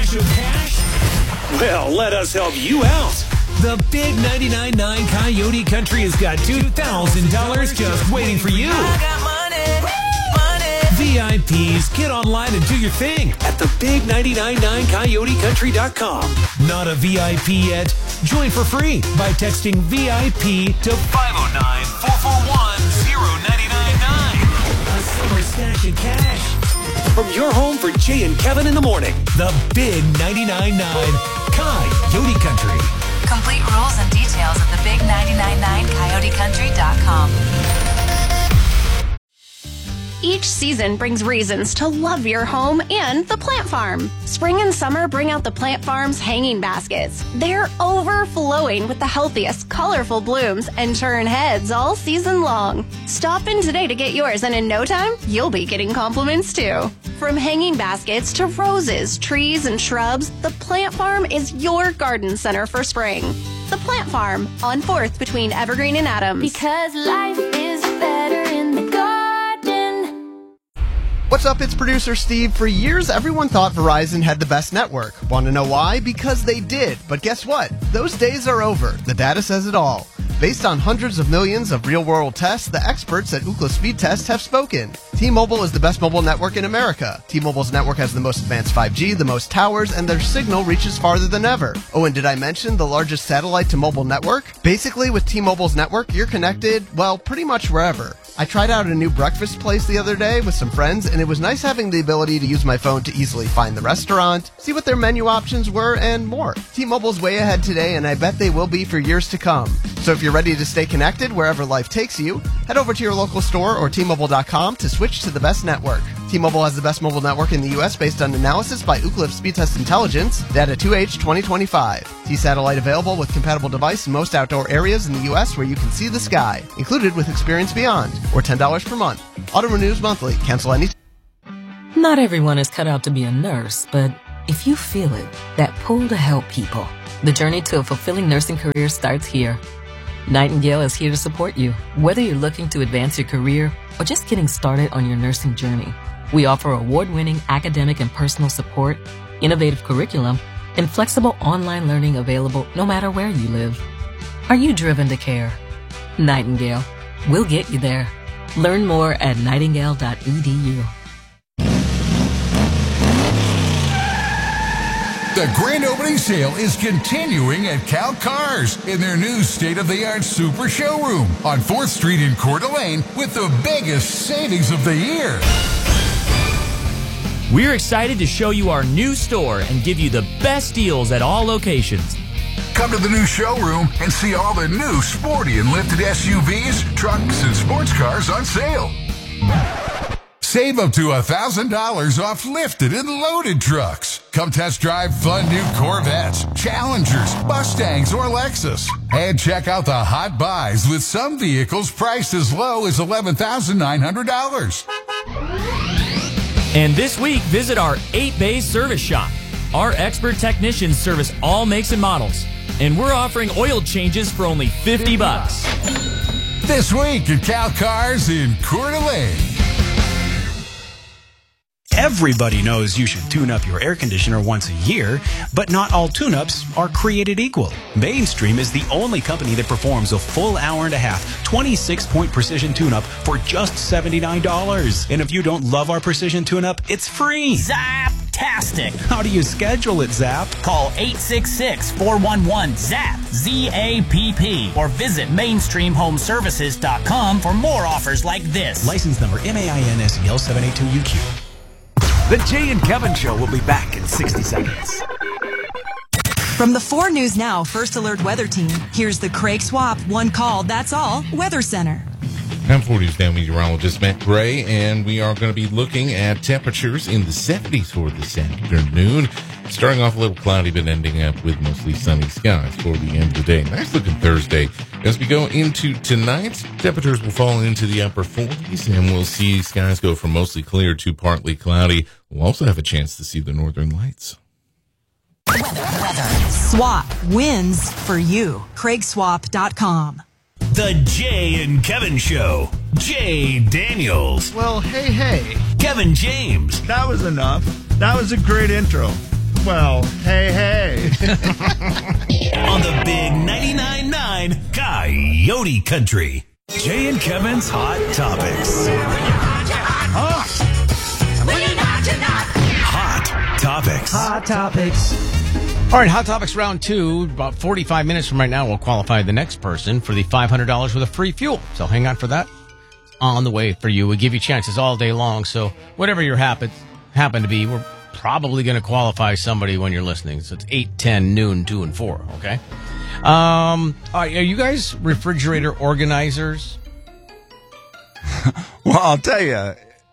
special cash? Well, let us help you out. The Big 99.9 Coyote Country has got $2,000 just waiting for you. I got money. VIPs, get online and do your thing at thebig999coyotecountry.com. Not a VIP yet? Join for free by texting VIP to 509-441-0999. A summer stash of cash. From your home for Jay and Kevin in the morning, the Big 99.9 Coyote Country. Complete rules and details at thebig999coyotecountry.com. Each season brings reasons to love your home and the plant farm. Spring and summer bring out the plant farm's hanging baskets. They're overflowing with the healthiest, colorful blooms and turn heads all season long. Stop in today to get yours, and in no time, you'll be getting compliments too. From hanging baskets to roses, trees, and shrubs, the plant farm is your garden center for spring. The Plant Farm on 4th between Evergreen and Adams. Because life is better in the garden. What's up? It's producer Steve. For years, everyone thought Verizon had the best network. Want to know why? Because they did. But guess what? Those days are over. The data says it all. Based on hundreds of millions of real-world tests, the experts at Ookla Speed Test have spoken. T-Mobile is the best mobile network in America. T-Mobile's network has the most advanced 5G, the most towers, and their signal reaches farther than ever. Oh, and did I mention the largest satellite-to-mobile network? Basically, with T-Mobile's network, you're connected, well, pretty much wherever. I tried out a new breakfast place the other day with some friends, and it was nice having the ability to use my phone to easily find the restaurant, see what their menu options were, and more. T-Mobile's way ahead today, and I bet they will be for years to come. So if you're ready to stay connected wherever life takes you, head over to your local store or T-Mobile.com to switch to the best network. T-Mobile has the best mobile network in the U.S. based on analysis by Ookla Speed Test Intelligence, data 2H 2025. T-Satellite available with compatible device in most outdoor areas in the U.S. where you can see the sky, included with Experience Beyond, or $10 per month. Auto renews monthly. Cancel any. Not everyone is cut out to be a nurse, but if you feel it, that pull to help people, the journey to a fulfilling nursing career starts here. Nightingale is here to support you, whether you're looking to advance your career or just getting started on your nursing journey. We offer award-winning academic and personal support, innovative curriculum, and flexible online learning available no matter where you live. Are you driven to care? Nightingale. We'll get you there. Learn more at nightingale.edu. The grand opening sale is continuing at Cal Cars in their new state-of-the-art super showroom on 4th Street in Coeur d'Alene with the biggest savings of the year. We're excited to show you our new store and give you the best deals at all locations. Come to the new showroom and see all the new sporty and lifted SUVs, trucks, and sports cars on sale. Save up to $1,000 off lifted and loaded trucks. Come test drive fun new Corvettes, Challengers, Mustangs, or Lexus. And check out the hot buys with some vehicles priced as low as $11,900. And this week, visit our 8-bay service shop. Our expert technicians service all makes and models. And we're offering oil changes for only $50. This week at Cal Cars in Coeur d'Alene. Everybody knows you should tune up your air conditioner once a year, but not all tune-ups are created equal. Mainstream is the only company that performs a full hour and a half, 26-point precision tune-up for just $79. And if you don't love our precision tune-up, it's free. Zap-tastic. How do you schedule it, Zap? Call 866-411-ZAP, Z-A-P-P, or visit mainstreamhomeservices.com for more offers like this. License number MAINSEL 782UQ. The Jay and Kevin Show will be back in 60 seconds. From the 4 News Now First Alert Weather Team, here's the Craig Swap One Call, That's All Weather Center. I'm 40's now meteorologist Matt Gray, and we are going to be looking at temperatures in the 70s for this afternoon. Starting off a little cloudy, but ending up with mostly sunny skies for the end of the day. Nice looking Thursday. As we go into tonight, temperatures will fall into the upper 40s, and we'll see skies go from mostly clear to partly cloudy. We'll also have a chance to see the northern lights. Weather. Swap wins for you. CraigSwap.com. The Jay and Kevin Show. Jay Daniels. Well, hey. Kevin James. That was enough. That was a great intro. Well, hey. On the big 99.9 Coyote Country. Jay and Kevin's Hot Topics. Hot Topics. Hot Topics. All right, Hot Topics round 2. About 45 minutes from right now, we'll qualify the next person for the $500 worth of free fuel. So hang on for that. On the way for you. We give you chances all day long. So whatever your happen to be, we're probably going to qualify somebody when you're listening. So it's 8, 10, noon, 2, and 4. Okay. Are you guys refrigerator organizers? Well, I'll tell you,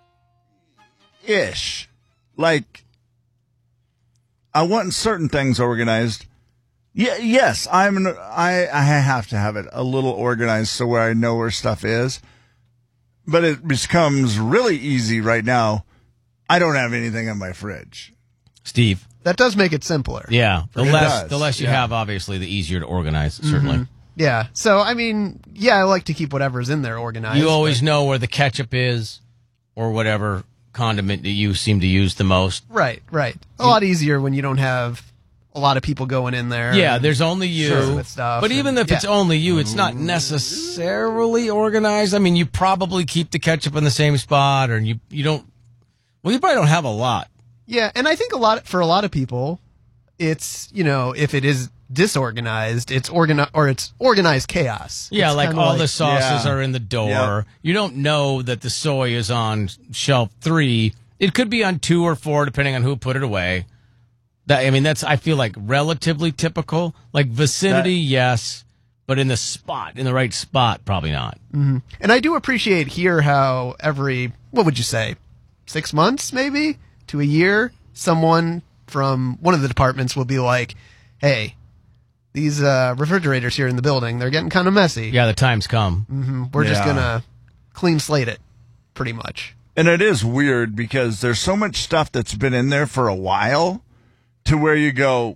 ish. Like, I want certain things organized. Yes, I have to have it a little organized so where I know where stuff is. But it becomes really easy right now. I don't have anything in my fridge. Steve. That does make it simpler. Yeah. The less you have, obviously, the easier to organize, certainly. Mm-hmm. Yeah. So, I mean, I like to keep whatever's in there organized. You always know where the ketchup is or whatever condiment that you seem to use the most. Right. A lot easier when you don't have a lot of people going in there. Yeah, there's only you. Sure, stuff but even if it's only you, it's not necessarily organized. I mean, you probably keep the ketchup in the same spot, or you don't. Well, you probably don't have a lot. Yeah, and I think for a lot of people, it's, if it is disorganized, it's organized chaos. Yeah, it's like all the sauces are in the door. Yeah. You don't know that the soy is on shelf 3. It could be on 2 or 4, depending on who put it away. That's I feel like relatively typical. Like vicinity, yes, but in the right spot, probably not. Mm-hmm. And I do appreciate here how every, what would you say, 6 months maybe to a year, someone from one of the departments will be like, hey, these refrigerators here in the building, they're getting kind of messy. Yeah, the time's come. Mm-hmm. We're just going to clean slate it, pretty much. And it is weird because there's so much stuff that's been in there for a while to where you go,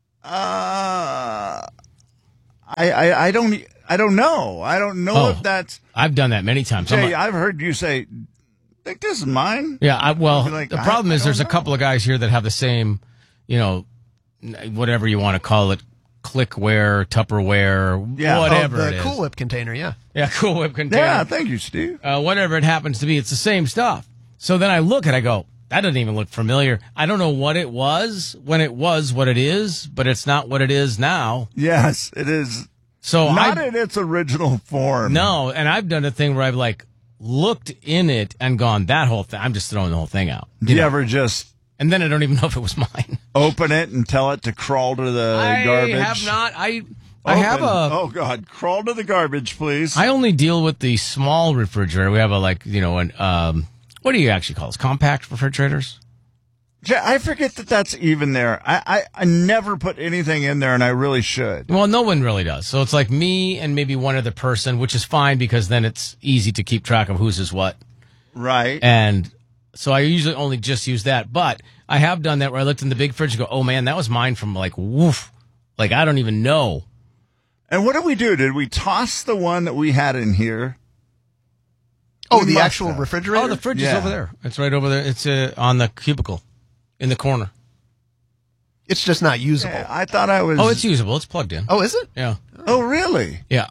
I don't know. I don't know if that's... I've done that many times. Jay, I've heard you say, I think this is mine. Yeah, the problem is there's a couple of guys here that have the same, whatever you want to call it, clickware, Tupperware, whatever it is. The Cool Whip container, yeah. Yeah, Cool Whip container. Yeah, thank you, Steve. Whatever it happens to be, it's the same stuff. So then I look and I go, that doesn't even look familiar. I don't know what it was when it was what it is, but it's not what it is now. Yes, it is. So not in its original form. No, and I've done a thing where I've looked in it and gone, that whole thing, I'm just throwing the whole thing out. Do you ever just... And then I don't even know if it was mine. Open it and tell it to crawl to the garbage? I have not. I have a... Oh, God. Crawl to the garbage, please. I only deal with the small refrigerator. We have what do you actually call this? Compact refrigerators? Yeah, I forget that's even there. I never put anything in there, and I really should. Well, no one really does. So it's like me and maybe one other person, which is fine because then it's easy to keep track of whose is what. Right. And so I usually only just use that. But I have done that where I looked in the big fridge and go, oh, man, that was mine from woof. I don't even know. And what did we do? Did we toss the one that we had in here? Oh, the actual refrigerator? Oh, the fridge is over there. It's right over there. It's on the cubicle in the corner. It's just not usable. Yeah, I thought I was... Oh, it's usable. It's plugged in. Oh, is it? Yeah. Oh, really? Yeah.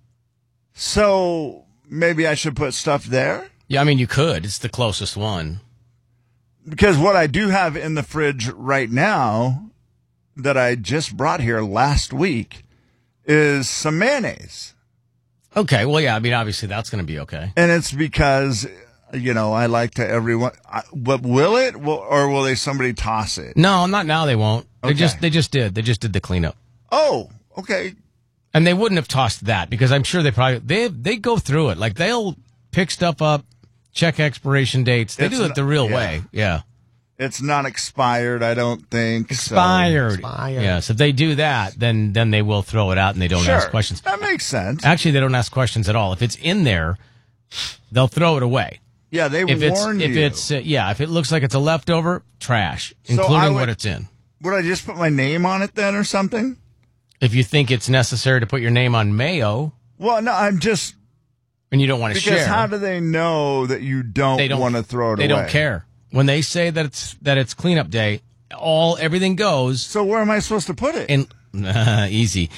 So maybe I should put stuff there? Yeah, I mean, you could. It's the closest one. Because what I do have in the fridge right now that I just brought here last week is some mayonnaise. Okay, well, yeah, I mean, obviously that's going to be okay. And it's because, I like to everyone. But will it, or will somebody toss it? No, not now. They won't. Okay. They just did. They just did the cleanup. Oh, okay. And they wouldn't have tossed that because I'm sure they go through it. They'll pick stuff up, check expiration dates. They do it the real way. Yeah. It's not expired, I don't think. Expired. Yes, if they do that, then they will throw it out and they don't ask questions. That makes sense. Actually, they don't ask questions at all. If it's in there, they'll throw it away. Yeah, they warn you. If it looks like it's a leftover, trash, including what it's in. Would I just put my name on it then or something? If you think it's necessary to put your name on mayo. Well, no, I'm just... And you don't want to share. Because how do they know that you don't want to throw it away? They don't care. When they say that it's cleanup day, everything goes. So where am I supposed to put it? Easy.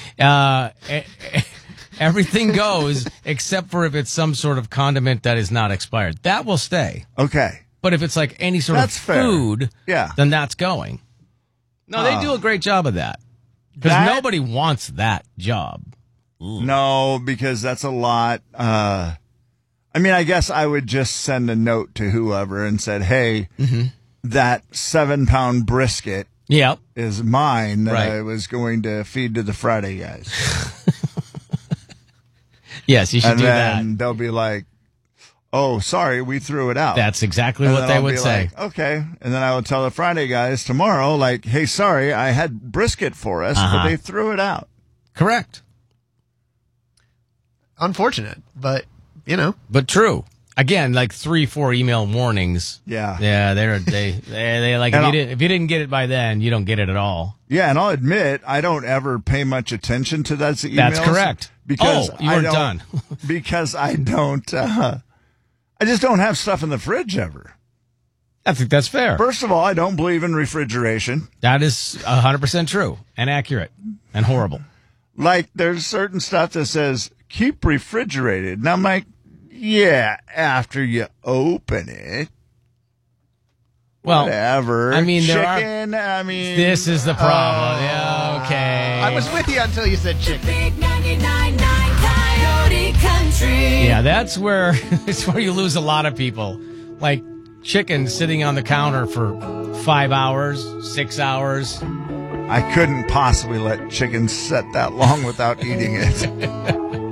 Everything goes except for if it's some sort of condiment that is not expired. That will stay. Okay. But if it's like any sort That's of fair. food, Yeah. then that's going. No, they do a great job of that. Because nobody wants that job. No, because that's a lot. I mean, I guess I would just send a note to whoever and said, hey, that 7-pound brisket is mine that I was going to feed to the Friday guys. Yes, you should do that. And then they'll be like, oh, sorry, we threw it out. That's exactly what they would say. Like, okay. And then I will tell the Friday guys tomorrow, like, hey, sorry, I had brisket for us, but they threw it out. Correct. Unfortunate, but, But true. Again, like 3-4 email warnings. Yeah. Yeah, they like, if you didn't get it by then, you don't get it at all. Yeah, and I'll admit, I don't ever pay much attention to those emails. That's correct. Because you were done. Because I don't, I just don't have stuff in the fridge ever. I think that's fair. First of all, I don't believe in refrigeration. That is 100% true and accurate and horrible. Like, there's certain stuff that says, keep refrigerated. And I'm like, yeah, after you open it. Well, whatever. I mean, chicken, this is the problem. Yeah, okay. I was with you until you said chicken. Big 99.9 Coyote Country. Yeah, that's where it's where you lose a lot of people. Like chicken sitting on the counter for 5 hours, 6 hours. I couldn't possibly let chicken sit that long without eating it.